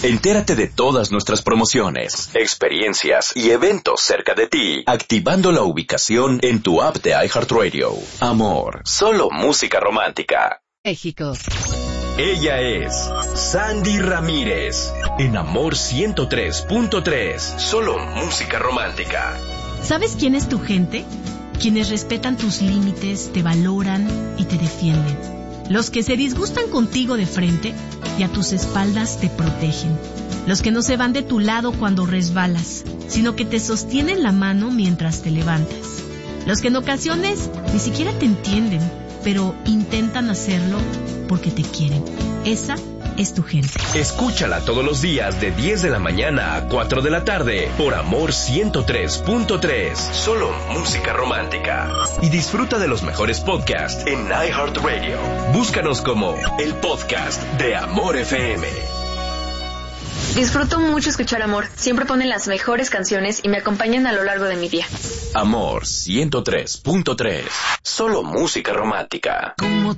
Entérate de todas nuestras promociones, experiencias y eventos cerca de ti, activando la ubicación en tu app de iHeartRadio. Amor, solo música romántica. México. Ella es Sandy Ramírez, en Amor 103.3, solo música romántica. ¿Sabes quién es tu gente? Quienes respetan tus límites, te valoran y te defienden. Los que se disgustan contigo de frente y a tus espaldas te protegen. Los que no se van de tu lado cuando resbalas, sino que te sostienen la mano mientras te levantas. Los que en ocasiones ni siquiera te entienden, pero intentan hacerlo porque te quieren. Esa es tu gente. Escúchala todos los días de 10 de la mañana a 4 de la tarde por Amor 103.3, solo música romántica. Y disfruta de los mejores podcasts en iHeartRadio. Búscanos como el podcast de Amor FM. Disfruto mucho escuchar Amor. Siempre ponen las mejores canciones y me acompañan a lo largo de mi día. Amor 103.3, solo música romántica. Como